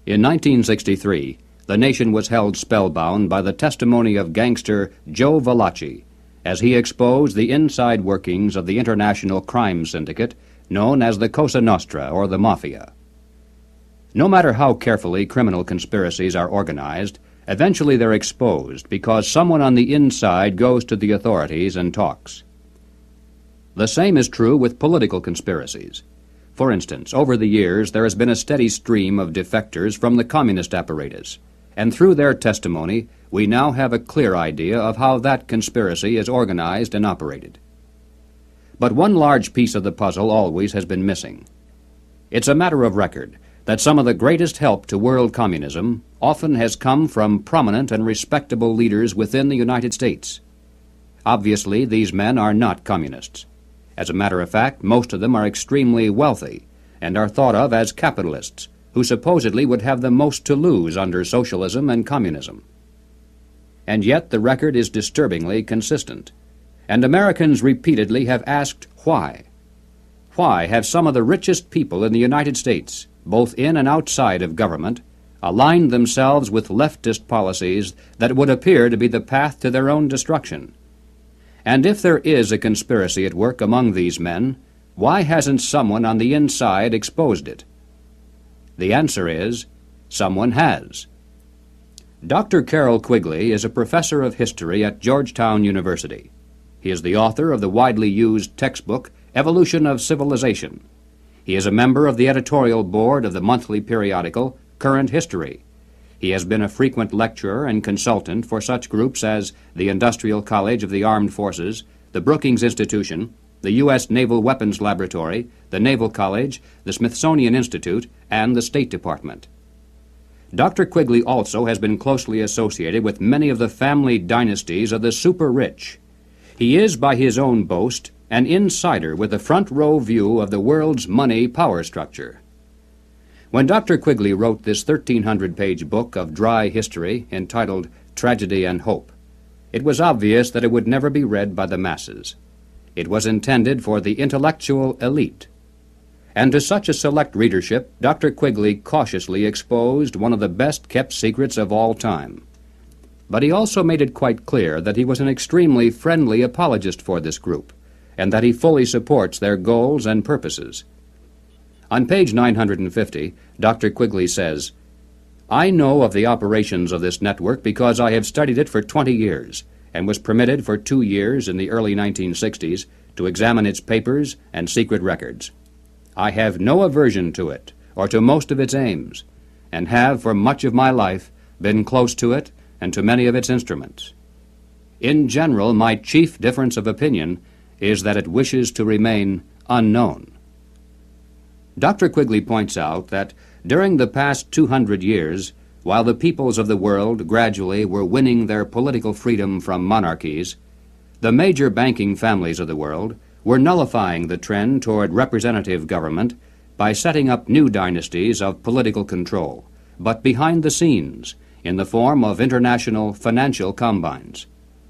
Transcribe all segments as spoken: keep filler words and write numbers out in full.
In nineteen sixty-three, the nation was held spellbound by the testimony of gangster Joe Valachi as he exposed the inside workings of the international crime syndicate known as the Cosa Nostra, or the Mafia. No matter how carefully criminal conspiracies are organized, eventually they're exposed because someone on the inside goes to the authorities and talks. The same is true with political conspiracies. For instance, over the years there has been a steady stream of defectors from the communist apparatus, and through their testimony we now have a clear idea of how that conspiracy is organized and operated. But one large piece of the puzzle always has been missing. It's a matter of record that some of the greatest help to world communism often has come from prominent and respectable leaders within the United States. Obviously, these men are not communists. As a matter of fact, most of them are extremely wealthy and are thought of as capitalists who supposedly would have the most to lose under socialism and communism. And yet the record is disturbingly consistent, and Americans repeatedly have asked why. Why have some of the richest people in the United States, both in and outside of government, aligned themselves with leftist policies that would appear to be the path to their own destruction? And if there is a conspiracy at work among these men, why hasn't someone on the inside exposed it? The answer is, someone has. Doctor Carroll Quigley is a professor of history at Georgetown University. He is the author of the widely used textbook, Evolution of Civilization. He is a member of the editorial board of the monthly periodical, Current History. He has been a frequent lecturer and consultant for such groups as the Industrial College of the Armed Forces, the Brookings Institution, the U S Naval Weapons Laboratory, the Naval College, the Smithsonian Institute, and the State Department. Doctor Quigley also has been closely associated with many of the family dynasties of the super-rich. He is, by his own boast, an insider with a front-row view of the world's money power structure. When Doctor Quigley wrote this thirteen hundred page book of dry history entitled Tragedy and Hope, it was obvious that it would never be read by the masses. It was intended for the intellectual elite. And to such a select readership, Doctor Quigley cautiously exposed one of the best-kept secrets of all time. But he also made it quite clear that he was an extremely friendly apologist for this group, and that he fully supports their goals and purposes. On page nine hundred fifty, Doctor Quigley says, "I know of the operations of this network because I have studied it for twenty years, and was permitted for two years in the early nineteen sixties to examine its papers and secret records. I have no aversion to it, or to most of its aims, and have for much of my life been close to it and to many of its instruments. In general, my chief difference of opinion is that it wishes to remain unknown." Doctor Quigley points out that during the past two hundred years, while the peoples of the world gradually were winning their political freedom from monarchies, the major banking families of the world were nullifying the trend toward representative government by setting up new dynasties of political control, but behind the scenes, in the form of international financial combines.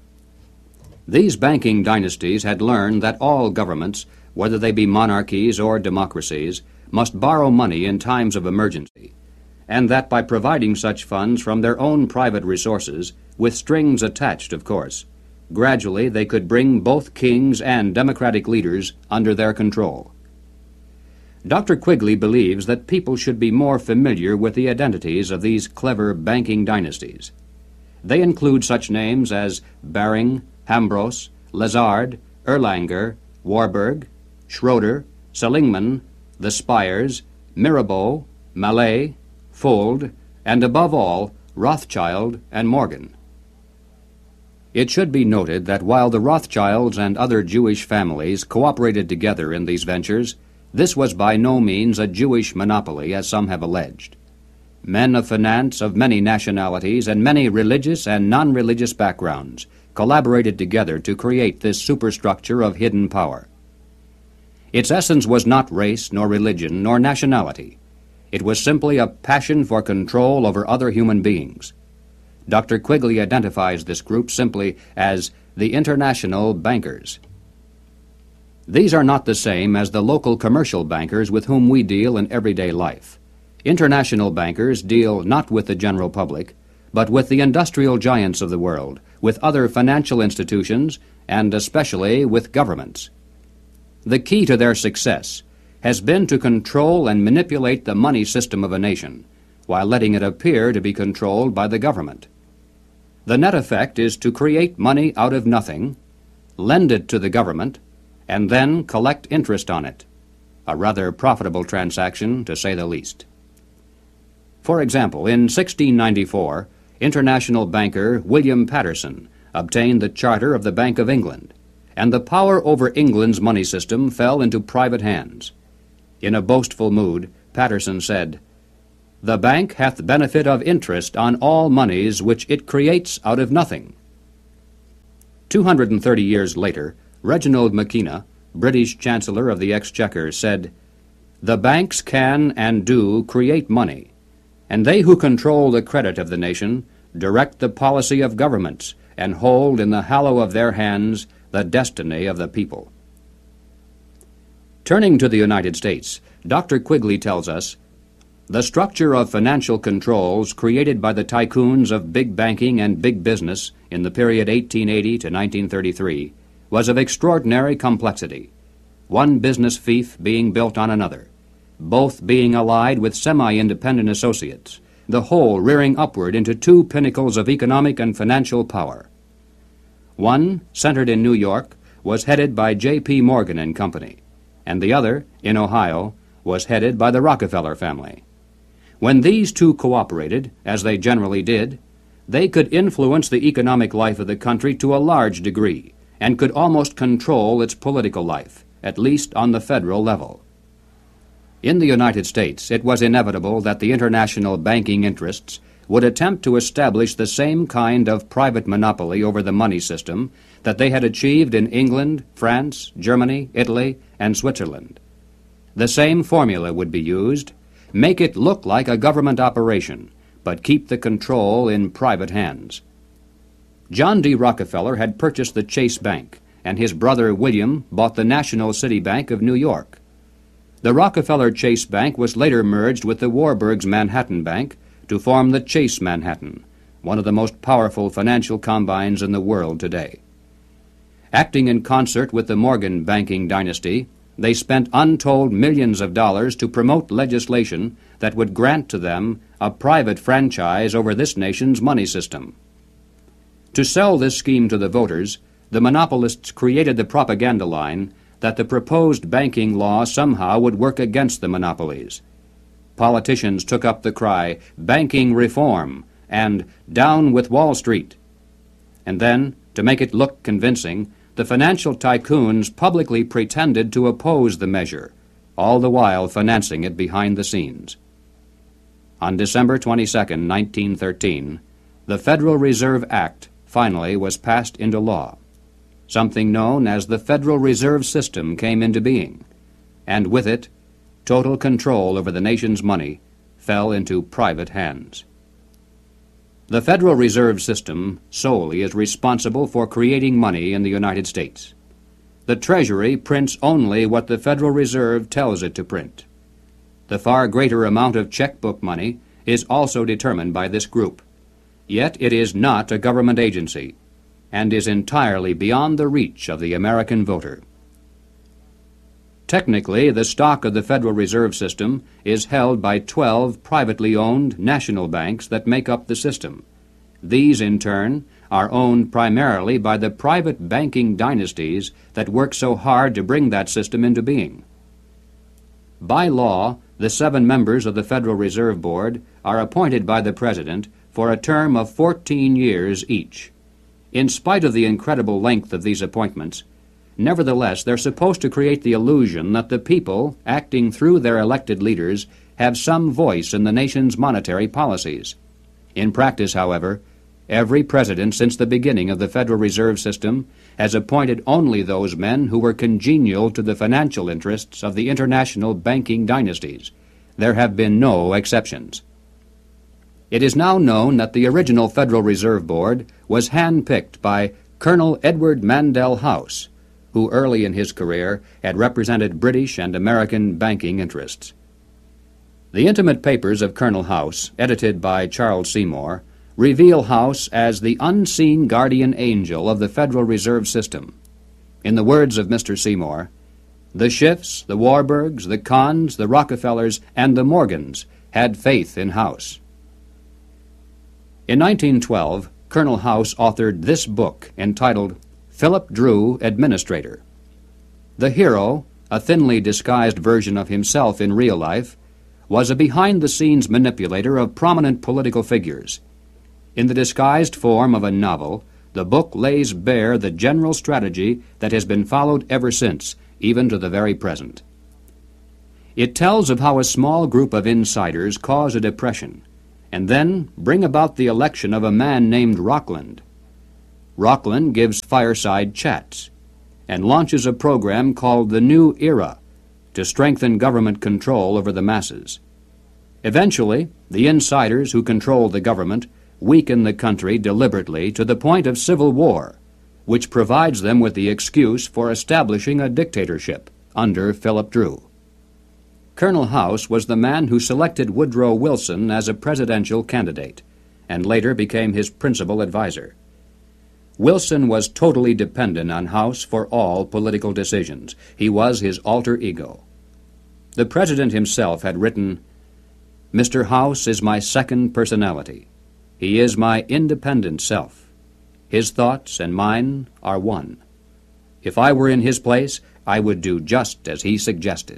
These banking dynasties had learned that all governments, whether they be monarchies or democracies, must borrow money in times of emergency, and that by providing such funds from their own private resources, with strings attached, of course, gradually they could bring both kings and democratic leaders under their control. Doctor Quigley believes that people should be more familiar with the identities of these clever banking dynasties. They include such names as Baring, Hambros, Lazard, Erlanger, Warburg, Schroeder, Seligman, the Spires, Mirabeau, Mallet, Fuld, and above all, Rothschild and Morgan. It should be noted that while the Rothschilds and other Jewish families cooperated together in these ventures, this was by no means a Jewish monopoly, as some have alleged. Men of finance of many nationalities and many religious and non-religious backgrounds collaborated together to create this superstructure of hidden power. Its essence was not race, nor religion, nor nationality. It was simply a passion for control over other human beings. Doctor Quigley identifies this group simply as the International Bankers. These are not the same as the local commercial bankers with whom we deal in everyday life. International bankers deal not with the general public, but with the industrial giants of the world, with other financial institutions, and especially with governments. The key to their success has been to control and manipulate the money system of a nation, while letting it appear to be controlled by the government. The net effect is to create money out of nothing, lend it to the government, and then collect interest on it. A rather profitable transaction, to say the least. For example, in sixteen ninety-four, international banker William Paterson obtained the charter of the Bank of England, and the power over England's money system fell into private hands. In a boastful mood, Paterson said, "The bank hath benefit of interest on all moneys which it creates out of nothing." Two hundred and thirty years later, Reginald Mackina, British Chancellor of the Exchequer, said, "The banks can and do create money, and they who control the credit of the nation direct the policy of governments and hold in the hollow of their hands the destiny of the people." Turning to the United States, Doctor Quigley tells us, "The structure of financial controls created by the tycoons of big banking and big business in the period eighteen eighty to nineteen thirty-three was of extraordinary complexity, one business fief being built on another, both being allied with semi-independent associates, the whole rearing upward into two pinnacles of economic and financial power. One, centered in New York, was headed by J P Morgan and Company, and the other, in Ohio, was headed by the Rockefeller family. When these two cooperated, as they generally did, they could influence the economic life of the country to a large degree, and could almost control its political life, at least on the federal level. In the United States, it was inevitable that the international banking interests would attempt to establish the same kind of private monopoly over the money system that they had achieved in England, France, Germany, Italy, and Switzerland. The same formula would be used: make it look like a government operation, but keep the control in private hands. John D. Rockefeller had purchased the Chase Bank, and his brother William bought the National City Bank of New York. The Rockefeller Chase Bank was later merged with the Warburg's Manhattan Bank to form the Chase Manhattan, one of the most powerful financial combines in the world today. Acting in concert with the Morgan banking dynasty, they spent untold millions of dollars to promote legislation that would grant to them a private franchise over this nation's money system. To sell this scheme to the voters, the monopolists created the propaganda line that the proposed banking law somehow would work against the monopolies. Politicians took up the cry, "Banking reform," and "Down with Wall Street." And then, to make it look convincing, the financial tycoons publicly pretended to oppose the measure, all the while financing it behind the scenes. On December twenty-second, nineteen thirteen, the Federal Reserve Act finally was passed into law. Something known as the Federal Reserve System came into being, and with it, total control over the nation's money fell into private hands. The Federal Reserve System solely is responsible for creating money in the United States. The Treasury prints only what the Federal Reserve tells it to print. The far greater amount of checkbook money is also determined by this group. Yet it is not a government agency, and is entirely beyond the reach of the American voter. Technically, the stock of the Federal Reserve System is held by twelve privately owned national banks that make up the system. These, in turn, are owned primarily by the private banking dynasties that work so hard to bring that system into being. By law, the seven members of the Federal Reserve Board are appointed by the President for a term of fourteen years each. In spite of the incredible length of these appointments, nevertheless, they're supposed to create the illusion that the people, acting through their elected leaders, have some voice in the nation's monetary policies. In practice, however, every president since the beginning of the Federal Reserve System has appointed only those men who were congenial to the financial interests of the international banking dynasties. There have been no exceptions. It is now known that the original Federal Reserve Board was hand-picked by Colonel Edward Mandell House, who early in his career had represented British and American banking interests. The intimate papers of Colonel House, edited by Charles Seymour, reveal House as the unseen guardian angel of the Federal Reserve System. In the words of Mister Seymour, "The Schiffs, the Warburgs, the Kahns, the Rockefellers, and the Morgans had faith in House." In nineteen twelve, Colonel House authored this book entitled Philip Drew, Administrator. The hero, a thinly disguised version of himself in real life, was a behind-the-scenes manipulator of prominent political figures. In the disguised form of a novel, the book lays bare the general strategy that has been followed ever since, even to the very present. It tells of how a small group of insiders cause a depression, and then bring about the election of a man named Rockland. Rockland gives fireside chats, and launches a program called the New Era to strengthen government control over the masses. Eventually, the insiders who control the government weaken the country deliberately to the point of civil war, which provides them with the excuse for establishing a dictatorship under Philip Drew. Colonel House was the man who selected Woodrow Wilson as a presidential candidate, and later became his principal advisor. Wilson was totally dependent on House for all political decisions. He was his alter ego. The president himself had written, "Mister House is my second personality. He is my independent self. His thoughts and mine are one. If I were in his place, I would do just as he suggested."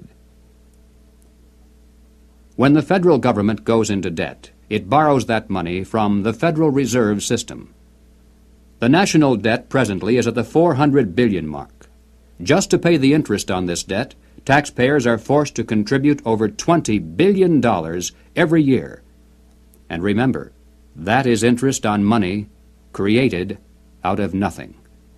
When the federal government goes into debt, it borrows that money from the Federal Reserve System. The national debt presently is at the four hundred billion mark. Just to pay the interest on this debt, taxpayers are forced to contribute over twenty billion dollars every year. And remember, that is interest on money created out of nothing.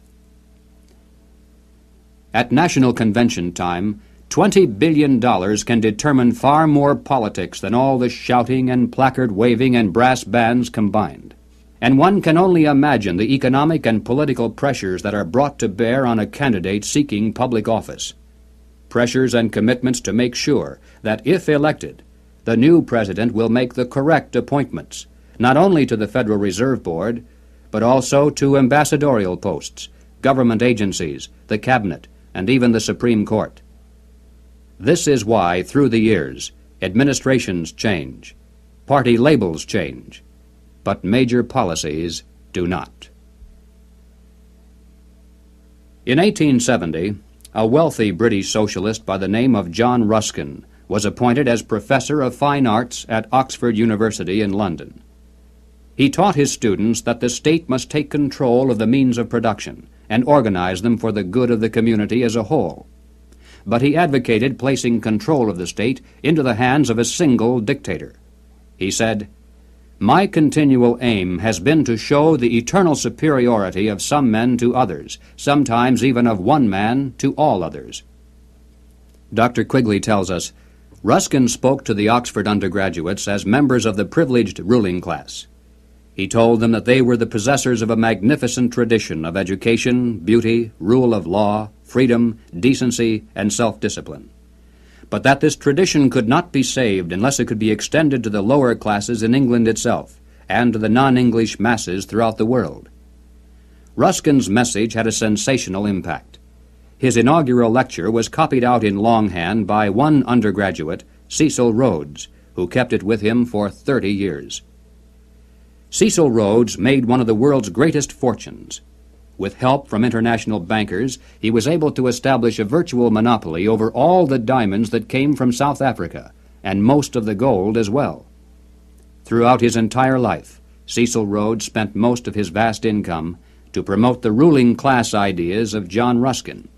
At National Convention time, twenty billion dollars can determine far more politics than all the shouting and placard-waving and brass bands combined. And one can only imagine the economic and political pressures that are brought to bear on a candidate seeking public office. Pressures and commitments to make sure that, if elected, the new president will make the correct appointments, not only to the Federal Reserve Board, but also to ambassadorial posts, government agencies, the cabinet, and even the Supreme Court. This is why, through the years, administrations change, party labels change, but major policies do not. In eighteen seventy, a wealthy British socialist by the name of John Ruskin was appointed as Professor of Fine Arts at Oxford University in London. He taught his students that the state must take control of the means of production and organize them for the good of the community as a whole. But he advocated placing control of the state into the hands of a single dictator. He said, "My continual aim has been to show the eternal superiority of some men to others, sometimes even of one man to all others." Doctor Quigley tells us, Ruskin spoke to the Oxford undergraduates as members of the privileged ruling class. He told them that they were the possessors of a magnificent tradition of education, beauty, rule of law, freedom, decency, and self-discipline, but that this tradition could not be saved unless it could be extended to the lower classes in England itself and to the non-English masses throughout the world. Ruskin's message had a sensational impact. His inaugural lecture was copied out in longhand by one undergraduate, Cecil Rhodes, who kept it with him for thirty years. Cecil Rhodes made one of the world's greatest fortunes. With help from international bankers, he was able to establish a virtual monopoly over all the diamonds that came from South Africa, and most of the gold as well. Throughout his entire life, Cecil Rhodes spent most of his vast income to promote the ruling class ideas of John Ruskin.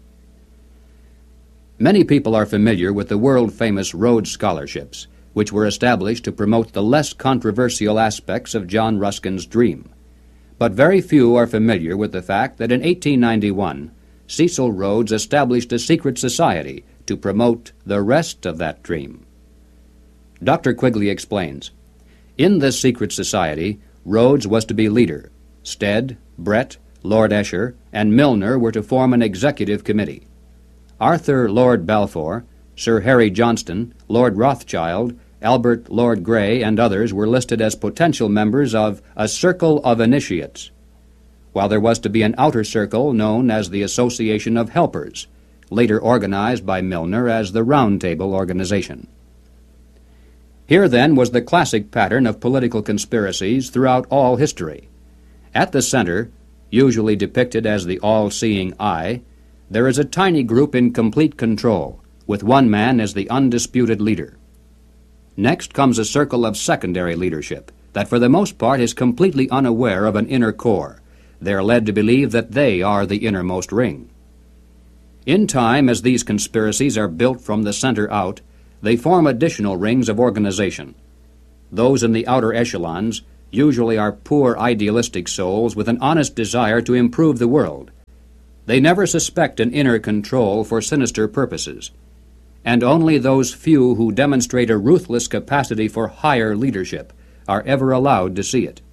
Many people are familiar with the world-famous Rhodes Scholarships, which were established to promote the less controversial aspects of John Ruskin's dream. But very few are familiar with the fact that in eighteen ninety-one, Cecil Rhodes established a secret society to promote the rest of that dream. Doctor Quigley explains, in this secret society, Rhodes was to be leader. Stead, Brett, Lord Esher, and Milner were to form an executive committee. Arthur Lord Balfour, Sir Harry Johnston, Lord Rothschild, Albert Lord Grey, and others were listed as potential members of a circle of initiates, while there was to be an outer circle known as the Association of Helpers, later organized by Milner as the Round Table Organization. Here, then, was the classic pattern of political conspiracies throughout all history. At the center, usually depicted as the all-seeing eye, there is a tiny group in complete control, with one man as the undisputed leader. Next comes a circle of secondary leadership that for the most part is completely unaware of an inner core. They are led to believe that they are the innermost ring. In time, as these conspiracies are built from the center out, they form additional rings of organization. Those in the outer echelons usually are poor idealistic souls with an honest desire to improve the world. They never suspect an inner control for sinister purposes, and only those few who demonstrate a ruthless capacity for higher leadership are ever allowed to see it.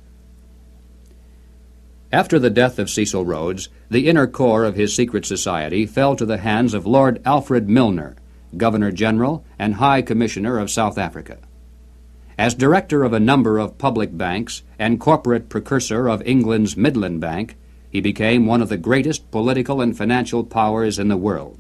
After the death of Cecil Rhodes, the inner core of his secret society fell to the hands of Lord Alfred Milner, Governor-General and High Commissioner of South Africa. As director of a number of public banks and corporate precursor of England's Midland Bank, he became one of the greatest political and financial powers in the world.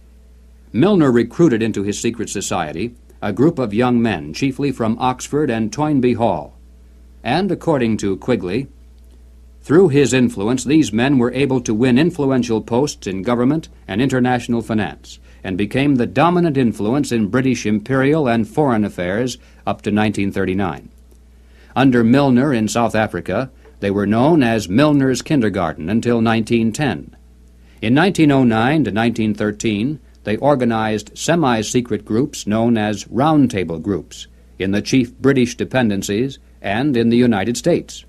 Milner recruited into his secret society a group of young men, chiefly from Oxford and Toynbee Hall, and, according to Quigley, through his influence these men were able to win influential posts in government and international finance, and became the dominant influence in British imperial and foreign affairs up to nineteen thirty-nine. Under Milner in South Africa, they were known as Milner's Kindergarten until nineteen ten. In nineteen oh nine to nineteen thirteen, they organized semi-secret groups known as Round Table groups in the chief British dependencies and in the United States.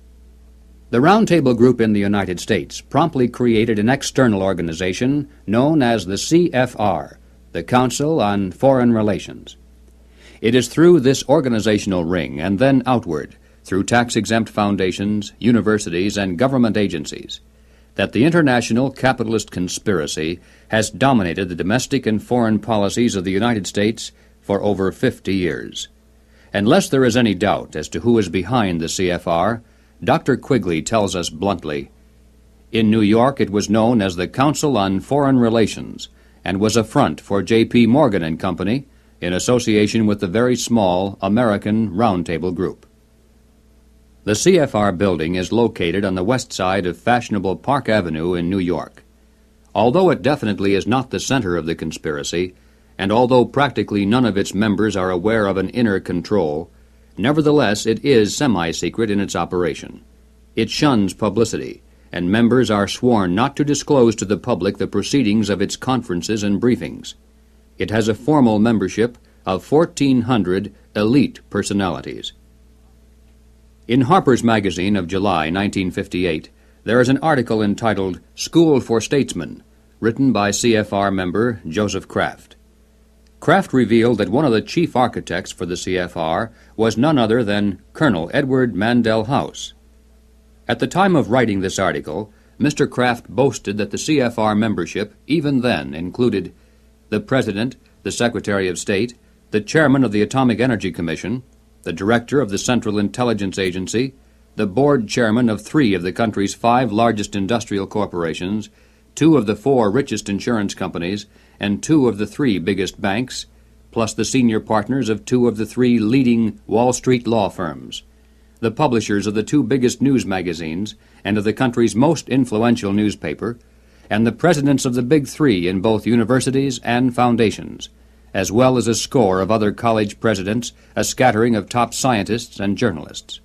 The Round Table Group in the United States promptly created an external organization known as the C F R, the Council on Foreign Relations. It is through this organizational ring and then outward, through tax-exempt foundations, universities, and government agencies, that the international capitalist conspiracy has dominated the domestic and foreign policies of the United States for over fifty years. Unless there is any doubt as to who is behind the C F R, Doctor Quigley tells us bluntly, in New York it was known as the Council on Foreign Relations and was a front for J P Morgan and Company in association with the very small American Round Table Group. The C F R building is located on the west side of fashionable Park Avenue in New York. Although it definitely is not the center of the conspiracy, and although practically none of its members are aware of an inner control, nevertheless, it is semi-secret in its operation. It shuns publicity, and members are sworn not to disclose to the public the proceedings of its conferences and briefings. It has a formal membership of fourteen hundred elite personalities. In Harper's Magazine of July nineteen fifty-eight, there is an article entitled School for Statesmen, written by C F R member Joseph Kraft. Kraft revealed that one of the chief architects for the C F R was none other than Colonel Edward Mandell House. At the time of writing this article, Mister Kraft boasted that the C F R membership, even then, included the President, the Secretary of State, the Chairman of the Atomic Energy Commission, the Director of the Central Intelligence Agency, the Board Chairman of three of the country's five largest industrial corporations, two of the four richest insurance companies, and two of the three biggest banks, plus the senior partners of two of the three leading Wall Street law firms, the publishers of the two biggest news magazines and of the country's most influential newspaper, and the presidents of the big three in both universities and foundations, as well as a score of other college presidents, a scattering of top scientists and journalists.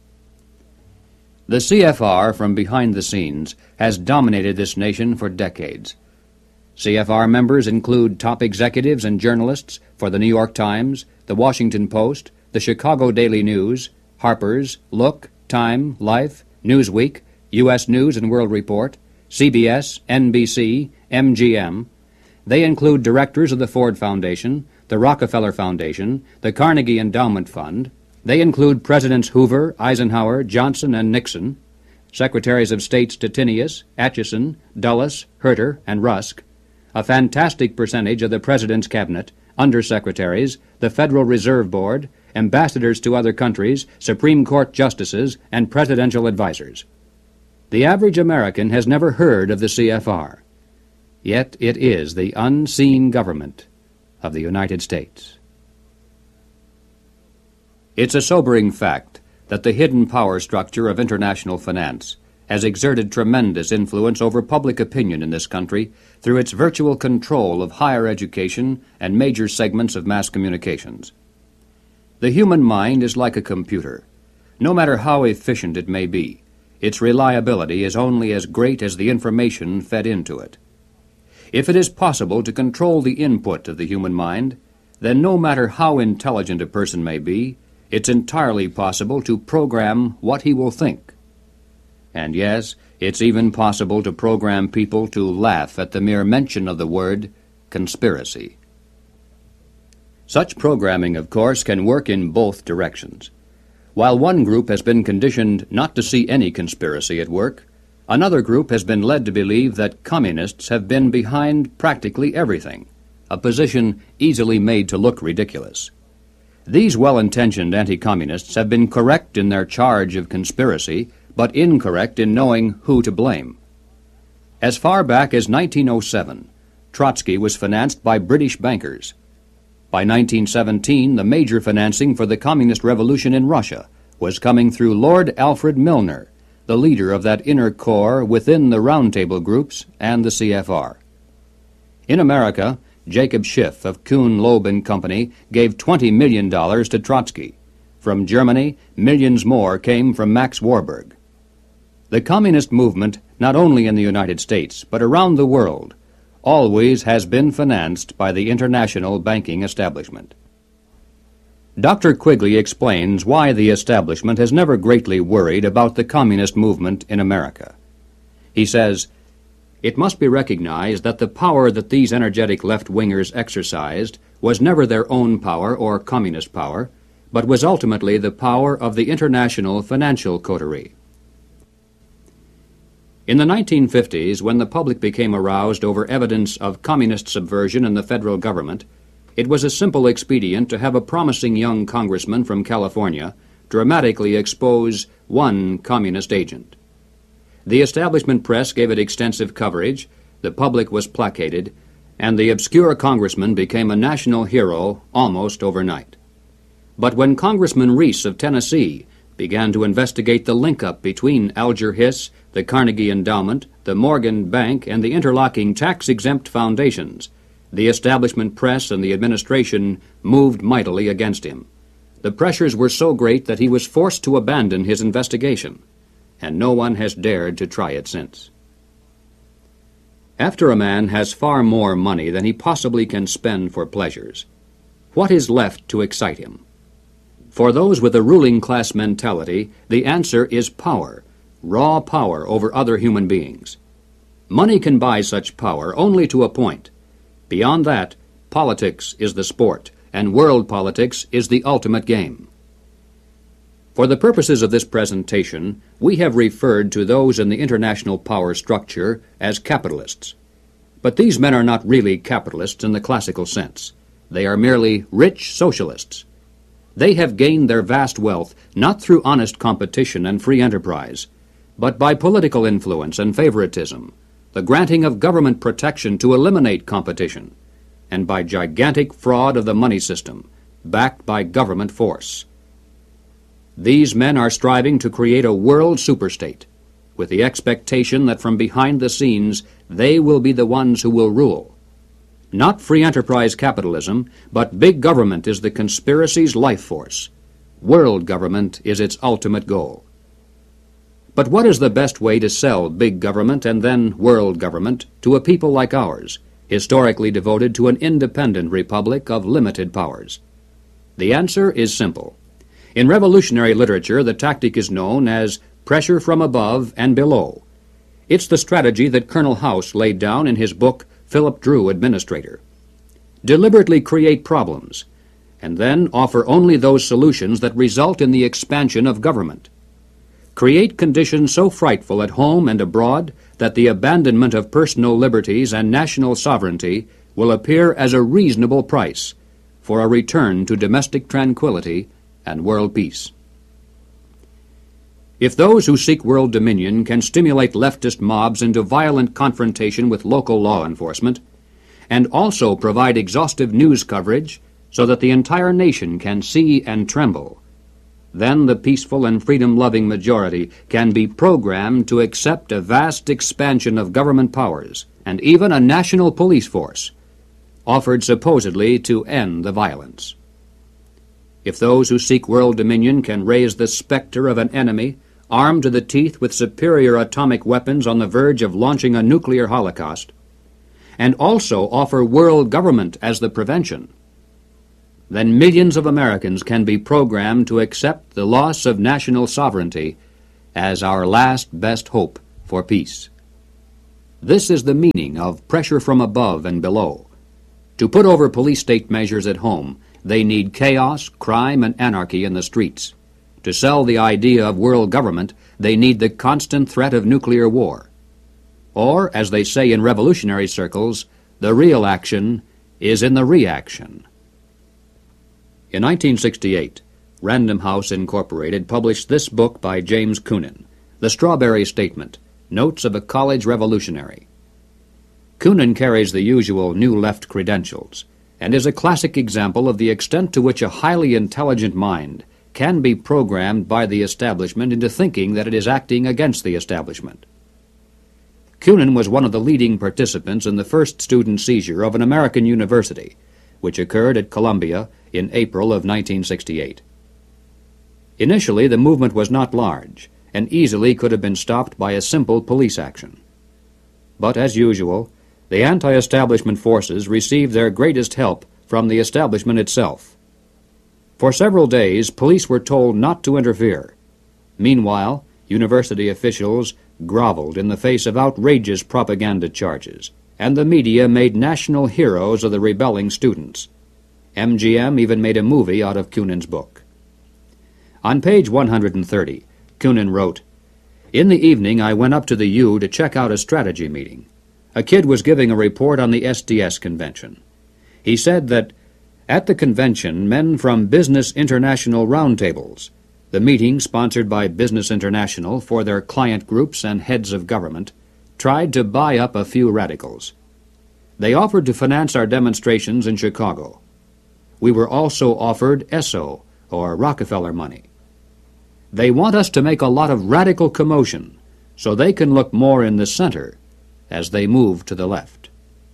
The C F R, from behind the scenes, has dominated this nation for decades. C F R members include top executives and journalists for the New York Times, the Washington Post, the Chicago Daily News, Harper's, Look, Time, Life, Newsweek, U S News and World Report, C B S, N B C, M G M. They include directors of the Ford Foundation, the Rockefeller Foundation, the Carnegie Endowment Fund. They include Presidents Hoover, Eisenhower, Johnson, and Nixon, Secretaries of State Stettinius, Atchison, Dulles, Herter, and Rusk, a fantastic percentage of the President's Cabinet, undersecretaries, the Federal Reserve Board, ambassadors to other countries, Supreme Court justices, and presidential advisers. The average American has never heard of the C F R. Yet it is the unseen government of the United States. It's a sobering fact that the hidden power structure of international finance has exerted tremendous influence over public opinion in this country through its virtual control of higher education and major segments of mass communications. The human mind is like a computer. No matter how efficient it may be, its reliability is only as great as the information fed into it. If it is possible to control the input of the human mind, then no matter how intelligent a person may be, it's entirely possible to program what he will think. And yes, it's even possible to program people to laugh at the mere mention of the word conspiracy. Such programming, of course, can work in both directions. While one group has been conditioned not to see any conspiracy at work, another group has been led to believe that communists have been behind practically everything, a position easily made to look ridiculous. These well-intentioned anti-communists have been correct in their charge of conspiracy, but incorrect in knowing who to blame. As far back as nineteen oh seven, Trotsky was financed by British bankers. By nineteen seventeen, the major financing for the communist revolution in Russia was coming through Lord Alfred Milner, the leader of that inner core within the Round Table groups and the C F R. In America, Jacob Schiff of Kuhn, Loeb and Company gave twenty million dollars to Trotsky. From Germany, millions more came from Max Warburg. The communist movement, not only in the United States, but around the world, always has been financed by the international banking establishment. Doctor Quigley explains why the establishment has never greatly worried about the communist movement in America. He says, "It must be recognized that the power that these energetic left-wingers exercised was never their own power or communist power, but was ultimately the power of the international financial coterie." In the nineteen fifties, when the public became aroused over evidence of communist subversion in the federal government, it was a simple expedient to have a promising young congressman from California dramatically expose one communist agent. The establishment press gave it extensive coverage, the public was placated, and the obscure congressman became a national hero almost overnight. But when Congressman Reese of Tennessee began to investigate the link-up between Alger Hiss, the Carnegie Endowment, the Morgan Bank, and the interlocking tax-exempt foundations, the establishment press and the administration moved mightily against him. The pressures were so great that he was forced to abandon his investigation, and no one has dared to try it since. After a man has far more money than he possibly can spend for pleasures, what is left to excite him? For those with a ruling class mentality, the answer is power, raw power over other human beings. Money can buy such power only to a point. Beyond that, politics is the sport, and world politics is the ultimate game. For the purposes of this presentation, we have referred to those in the international power structure as capitalists. But these men are not really capitalists in the classical sense. They are merely rich socialists. They have gained their vast wealth not through honest competition and free enterprise, but by political influence and favoritism, the granting of government protection to eliminate competition, and by gigantic fraud of the money system, backed by government force. These men are striving to create a world superstate, with the expectation that from behind the scenes they will be the ones who will rule. Not free enterprise capitalism, but big government is the conspiracy's life force. World government is its ultimate goal. But what is the best way to sell big government and then world government to a people like ours, historically devoted to an independent republic of limited powers? The answer is simple. In revolutionary literature, the tactic is known as pressure from above and below. It's the strategy that Colonel House laid down in his book Philip Drew, Administrator. Deliberately create problems, and then offer only those solutions that result in the expansion of government. Create conditions so frightful at home and abroad that the abandonment of personal liberties and national sovereignty will appear as a reasonable price for a return to domestic tranquility and world peace. If those who seek world dominion can stimulate leftist mobs into violent confrontation with local law enforcement, and also provide exhaustive news coverage so that the entire nation can see and tremble, then the peaceful and freedom-loving majority can be programmed to accept a vast expansion of government powers and even a national police force, offered supposedly to end the violence. If those who seek world dominion can raise the specter of an enemy armed to the teeth with superior atomic weapons on the verge of launching a nuclear holocaust, and also offer world government as the prevention, then millions of Americans can be programmed to accept the loss of national sovereignty as our last best hope for peace. This is the meaning of pressure from above and below. To put over police-state measures at home, they need chaos, crime, and anarchy in the streets. To sell the idea of world government, they need the constant threat of nuclear war. Or, as they say in revolutionary circles, the real action is in the reaction. In nineteen sixty-eight, Random House Incorporated published this book by James Coonan, The Strawberry Statement, Notes of a College Revolutionary. Coonan carries the usual New Left credentials, and is a classic example of the extent to which a highly intelligent mind can be programmed by the establishment into thinking that it is acting against the establishment. Coonan was one of the leading participants in the first student seizure of an American university, which occurred at Columbia in April of nineteen sixty-eight. Initially, the movement was not large, and easily could have been stopped by a simple police action. But, as usual, the anti-establishment forces received their greatest help from the establishment itself. For several days, police were told not to interfere. Meanwhile, university officials groveled in the face of outrageous propaganda charges, and the media made national heroes of the rebelling students. M G M even made a movie out of Coonan's book. On page one hundred thirty, Coonan wrote, "In the evening I went up to the U to check out a strategy meeting. A kid was giving a report on the S D S convention. He said that at the convention, men from Business International roundtables, the meeting sponsored by Business International for their client groups and heads of government, tried to buy up a few radicals. They offered to finance our demonstrations in Chicago. We were also offered E S O, or Rockefeller money. They want us to make a lot of radical commotion so they can look more in the center as they move to the left."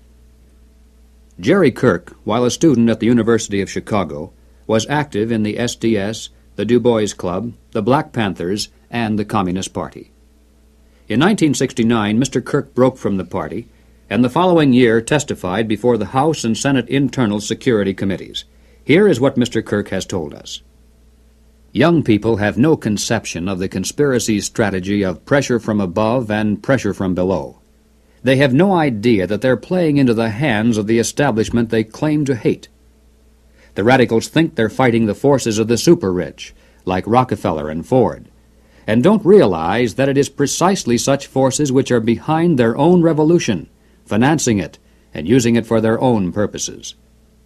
Jerry Kirk, while a student at the University of Chicago, was active in the S D S, the Du Bois Club, the Black Panthers, and the Communist Party. In nineteen sixty-nine, Mister Kirk broke from the party, and the following year testified before the House and Senate Internal Security Committees. Here is what Mister Kirk has told us. "Young people have no conception of the conspiracy's strategy of pressure from above and pressure from below. They have no idea that they're playing into the hands of the establishment they claim to hate. The radicals think they're fighting the forces of the super-rich, like Rockefeller and Ford, and don't realize that it is precisely such forces which are behind their own revolution, financing it, and using it for their own purposes."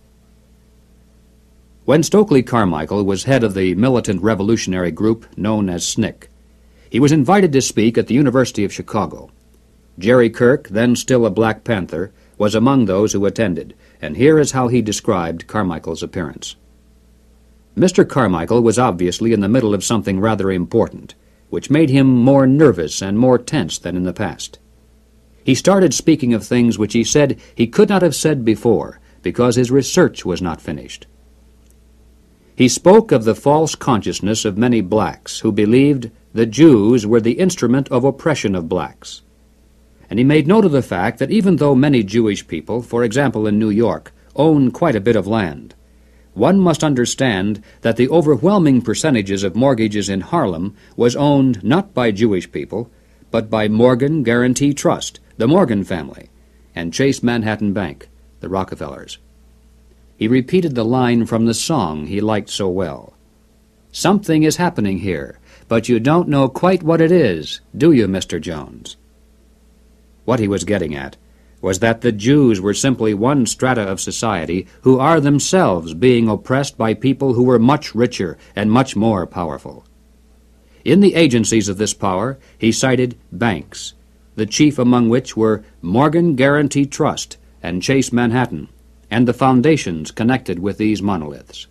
When Stokely Carmichael was head of the militant revolutionary group known as S N C C, he was invited to speak at the University of Chicago. Jerry Kirk, then still a Black Panther, was among those who attended, and here is how he described Carmichael's appearance. Mister Carmichael was obviously in the middle of something rather important, which made him more nervous and more tense than in the past. He started speaking of things which he said he could not have said before because his research was not finished. He spoke of the false consciousness of many blacks who believed the Jews were the instrument of oppression of blacks. And he made note of the fact that even though many Jewish people, for example in New York, own quite a bit of land, one must understand that the overwhelming percentages of mortgages in Harlem was owned not by Jewish people, but by Morgan Guarantee Trust, the Morgan family, and Chase Manhattan Bank, the Rockefellers. He repeated the line from the song he liked so well. "Something is happening here, but you don't know quite what it is, do you, Mister Jones?" What he was getting at was that the Jews were simply one strata of society who are themselves being oppressed by people who were much richer and much more powerful. In the agencies of this power, he cited banks, the chief among which were Morgan Guaranty Trust and Chase Manhattan, and the foundations connected with these monoliths.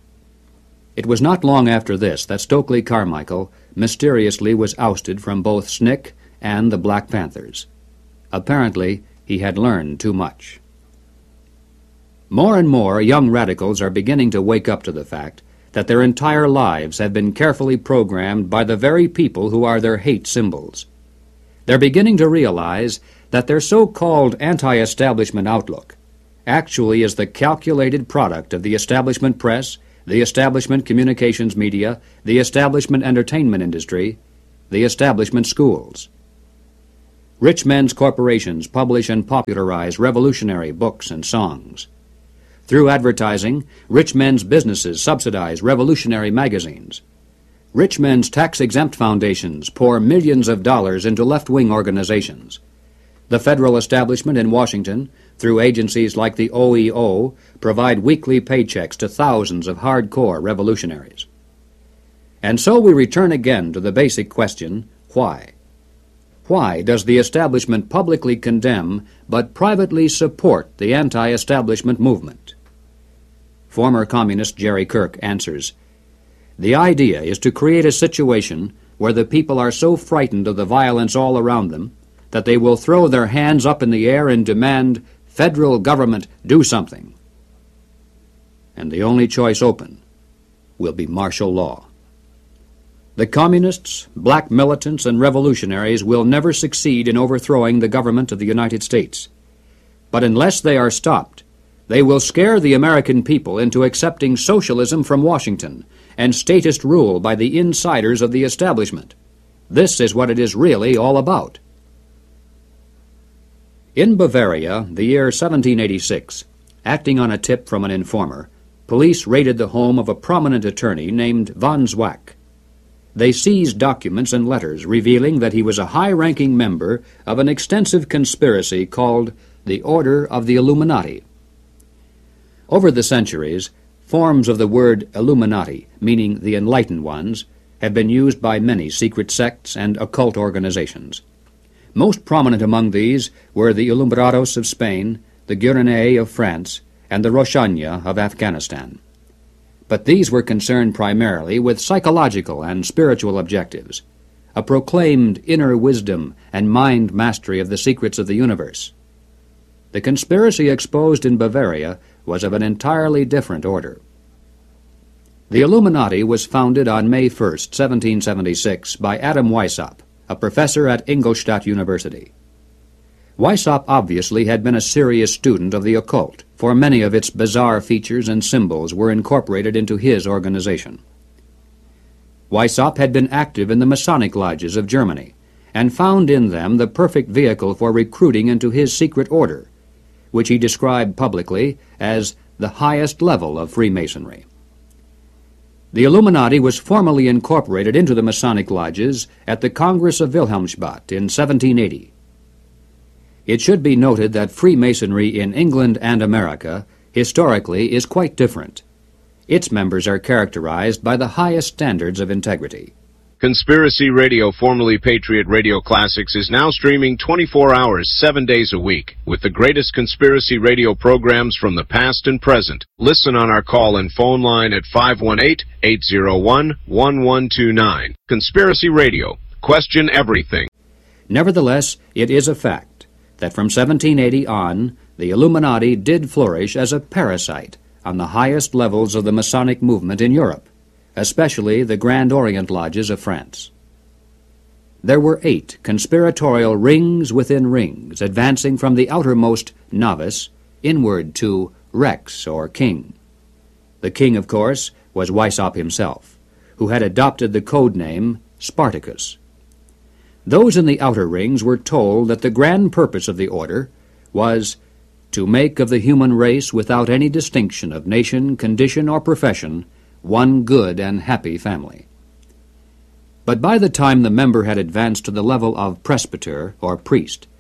It was not long after this that Stokely Carmichael mysteriously was ousted from both S N C C and the Black Panthers. Apparently, he had learned too much. More and more young radicals are beginning to wake up to the fact that their entire lives have been carefully programmed by the very people who are their hate symbols. They're beginning to realize that their so-called anti-establishment outlook actually is the calculated product of the establishment press, the establishment communications media, the establishment entertainment industry, the establishment schools. Rich men's corporations publish and popularize revolutionary books and songs. Through advertising, rich men's businesses subsidize revolutionary magazines. Rich men's tax-exempt foundations pour millions of dollars into left-wing organizations. The federal establishment in Washington, through agencies like the O E O, provide weekly paychecks to thousands of hardcore revolutionaries. And so we return again to the basic question, why? Why does the establishment publicly condemn but privately support the anti-establishment movement? Former communist Jerry Kirk answers, "The idea is to create a situation where the people are so frightened of the violence all around them that they will throw their hands up in the air and demand, 'Federal government, do something.' And the only choice open will be martial law. The communists, black militants, and revolutionaries will never succeed in overthrowing the government of the United States. But unless they are stopped, they will scare the American people into accepting socialism from Washington and statist rule by the insiders of the establishment. This is what it is really all about." In Bavaria, the year seventeen eighty-six, acting on a tip from an informer, police raided the home of a prominent attorney named von Zwack. They seized documents and letters revealing that he was a high-ranking member of an extensive conspiracy called the Order of the Illuminati. Over the centuries, forms of the word Illuminati, meaning the enlightened ones, have been used by many secret sects and occult organizations. Most prominent among these were the Alumbrados of Spain, the Gueronnais of France, and the Roshania of Afghanistan. But these were concerned primarily with psychological and spiritual objectives, a proclaimed inner wisdom and mind mastery of the secrets of the universe. The conspiracy exposed in Bavaria was of an entirely different order. The Illuminati was founded on May first, seventeen seventy-six, by Adam Weishaupt, a professor at Ingolstadt University. Weishaupt obviously had been a serious student of the occult, for many of its bizarre features and symbols were incorporated into his organization. Weishaupt had been active in the Masonic lodges of Germany, and found in them the perfect vehicle for recruiting into his secret order, which he described publicly as the highest level of Freemasonry. The Illuminati was formally incorporated into the Masonic lodges at the Congress of Wilhelmsbad in seventeen eighty. It should be noted that Freemasonry in England and America historically is quite different. Its members are characterized by the highest standards of integrity. Conspiracy Radio, formerly Patriot Radio Classics, is now streaming twenty-four hours, seven days a week, with the greatest conspiracy radio programs from the past and present. Listen on our call and phone line at five one eight, eight zero one, one one two nine. Conspiracy Radio. Question everything. Nevertheless, it is a fact that from seventeen eighty on, the Illuminati did flourish as a parasite on the highest levels of the Masonic movement in Europe, especially the Grand Orient Lodges of France. There were eight conspiratorial rings within rings, advancing from the outermost novice inward to Rex, or king. The king, of course, was Weishaupt himself, who had adopted the code name Spartacus. Those in the outer rings were told that the grand purpose of the order was to make of the human race, without any distinction of nation, condition, or profession, one good and happy family. But by the time the member had advanced to the level of presbyter, or priest,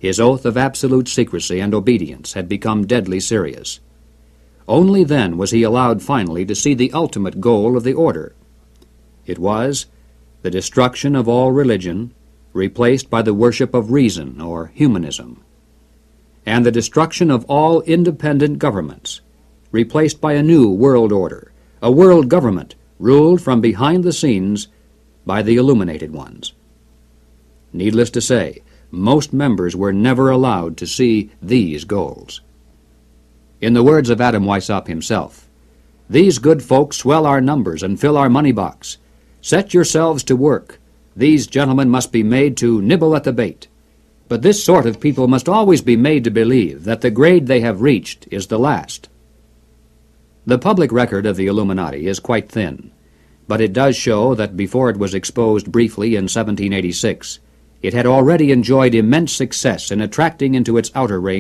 His oath of absolute secrecy and obedience had become deadly serious. Only then was he allowed finally to see the ultimate goal of the order. It was the destruction of all religion, replaced by the worship of reason or humanism, and the destruction of all independent governments, replaced by a new world order, a world government ruled from behind the scenes by the illuminated ones. Needless to say, most members were never allowed to see these goals. In the words of Adam Weishaupt himself, "These good folks swell our numbers and fill our money box. Set yourselves to work. These gentlemen must be made to nibble at the bait. But this sort of people must always be made to believe that the grade they have reached is the last." The public record of the Illuminati is quite thin, but it does show that before it was exposed briefly in seventeen eighty-six, it had already enjoyed immense success in attracting into its outer ring